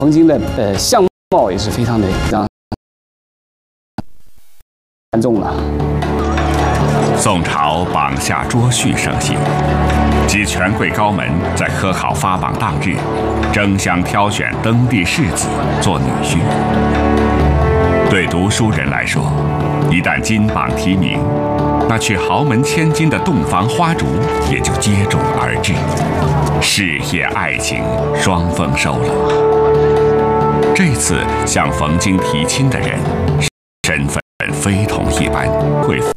冯京的相貌也是非常的让看重了。 宋朝榜下捉婿盛行，集权贵高门在科考发榜当日，争相挑选登第士子做女婿。对读书人来说，一旦金榜题名，那去豪门千金的洞房花烛也就接踵而至，事业爱情双丰收了。这次向冯京提亲的人，身份非同一般，贵妇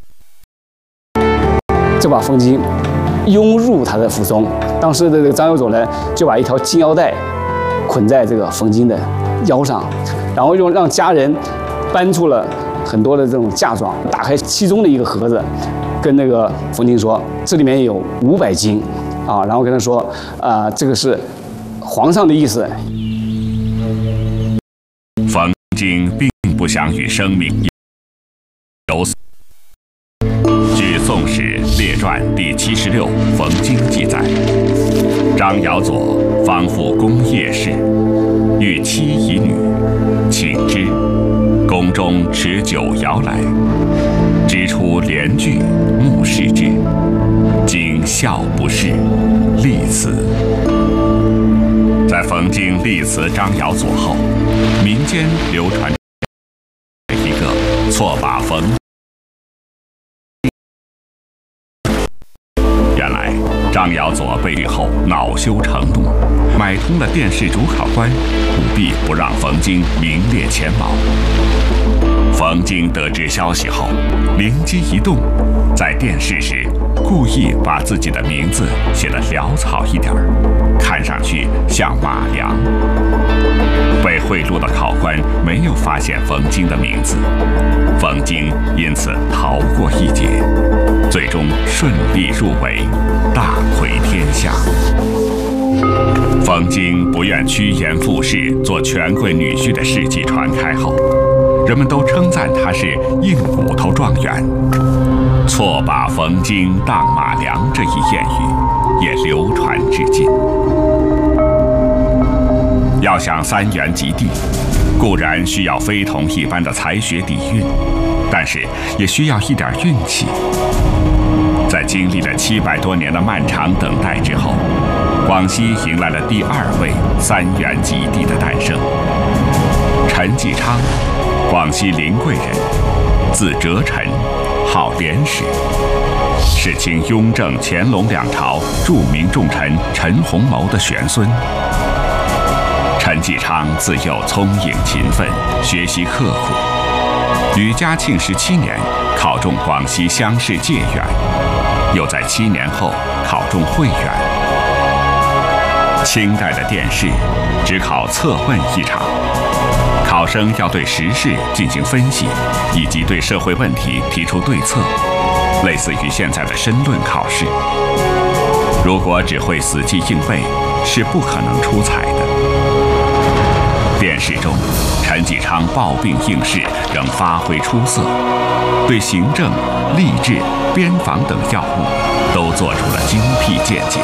就把冯京拥入他的府中。当时的这个张有佐呢，就把一条金腰带捆在这个冯京的腰上，然后让家人搬出了很多的这种嫁妆，打开其中的一个盒子，跟那个冯京说，这里面有500斤啊，然后跟他说，这个是皇上的意思。 冯京并不想与生命有死。据《宋史列传》第76冯京记载，张尧佐方复宫夜事，遇妻以女，请之。宫中持酒肴来，直出帘具，目视之，今笑不视，立辞。在冯京立辞张尧佐后，民间流传一个错把冯。原来张尧佐被狱后恼羞成怒，买通了殿试主考官，务必不让冯京名列前茅。冯京得知消息后，灵机一动，在殿试时故意把自己的名字写得潦草一点，看上去像马良。被贿赂的考官没有发现冯京的名字，冯京因此逃过一劫，最终顺利入围，大魁天下。冯京不愿趋炎附势做权贵女婿的事迹传开后，人们都称赞他是硬骨头状元。错把冯京当马良这一谚语也流传至今。要想3元及第，固然需要非同一般的才学底蕴，但是也需要一点运气。在经历了700多年的漫长等待之后，广西迎来了第2位3元及第的诞生。陈继昌，广西临桂人，字哲臣，号连史，是清雍正、乾隆2朝著名重臣陈洪谋的玄孙。陈继昌自幼聪颖勤奋，学习刻苦，于嘉庆17年考中广西乡试解元，又在7年后考中会员。清代的殿试只考测问一场，考生要对时事进行分析，以及对社会问题提出对策，类似于现在的申论考试。如果只会死记硬背，是不可能出彩的。殿试中，陈继昌抱病应试，仍发挥出色，对行政、吏治、边防等要务都做出了精辟见解。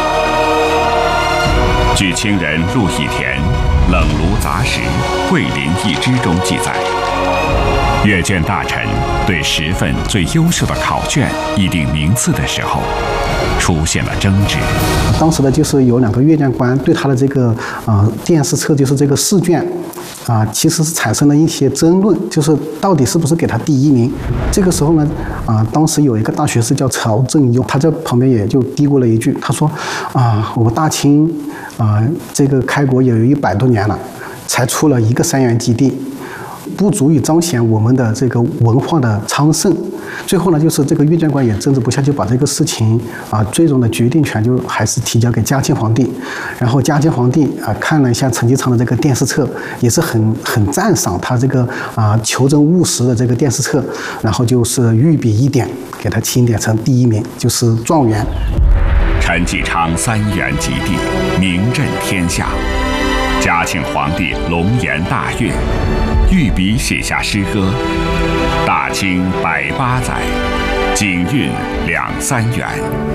据清人陆亦田《冷炉杂史·桂林一支》中记载，阅卷大臣对10份最优秀的考卷议定名次的时候，出现了争执。 当时的就是有2个阅卷官对他的这个殿试册，就是这个试卷其实是产生了一些争论，就是到底是不是给他第1名。这个时候呢，当时有一个大学士叫曹正庸，他在旁边也就嘀咕了一句，他说我们大清这个开国也有100多年了，才出了1个3元及第，不足以彰显我们的这个文化的昌盛。最后呢，就是这个阅卷官也争执不下，就把这个事情最终的决定权就还是提交给嘉庆皇帝。然后嘉庆皇帝看了一下陈继昌的这个殿试册，也是很赞赏他这个求真务实的这个殿试册，然后就是御笔1点，给他钦点成第1名，就是状元。 陈继昌3元及第，名震天下。嘉庆皇帝龙颜大悦，御笔写下诗歌：大清108载，景运2、3元。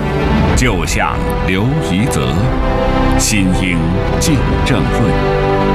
旧相刘夷则，新应竞正论。